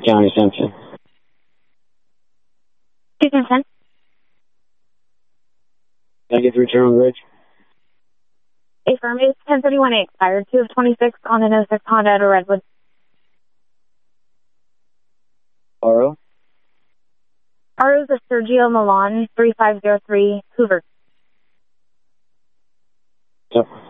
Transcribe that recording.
County Simpson. Simpson. Can I get the return on the bridge? Affirmative, 1031A expired, 2 of 26 on an 06 Honda at a Redwood. RO? RO is a Sergio Milan, 3503 Hoover. Yep.